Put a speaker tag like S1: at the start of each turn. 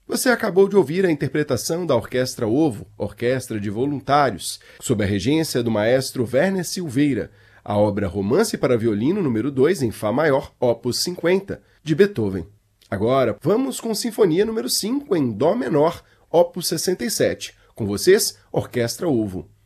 S1: Você acabou de ouvir a interpretação da Orquestra Ovo, Orquestra de Voluntários, sob a regência do maestro Werner Silveira, a obra Romance para Violino número 2 em Fá maior, opus 50, de Beethoven. Agora, vamos com Sinfonia número 5 em Dó menor, opus 67. Com vocês, Orquestra Ovo.